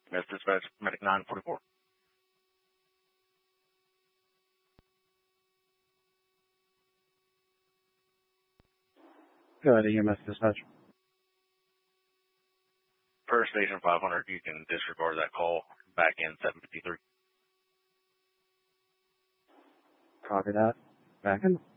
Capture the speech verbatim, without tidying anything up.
That's dispatch, medic nine forty-four. Go ahead, E M S dispatch. Per station five hundred, you can disregard that call. Back in seven fifty-three. Copy that. Back in.